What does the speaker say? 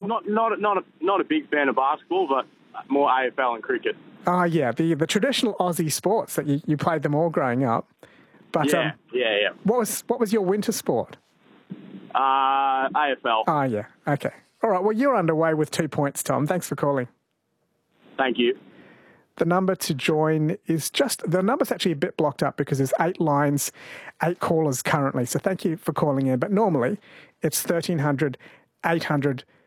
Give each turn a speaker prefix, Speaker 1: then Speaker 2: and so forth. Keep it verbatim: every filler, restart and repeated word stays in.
Speaker 1: not not not a, not a big fan of basketball, but more A F L and cricket.
Speaker 2: Oh, yeah, the the traditional Aussie sports that you, you played them all growing up. But
Speaker 1: Yeah,
Speaker 2: um,
Speaker 1: yeah, yeah.
Speaker 2: what was what was your winter sport?
Speaker 1: Uh, A F L.
Speaker 2: Oh, yeah, okay. All right, well, you're underway with two points, Tom. Thanks for calling.
Speaker 1: Thank you.
Speaker 2: The number to join is just, the number's actually a bit blocked up because there's eight lines, eight callers currently. So thank you for calling in. But normally it's thirteen hundred, eight hundred,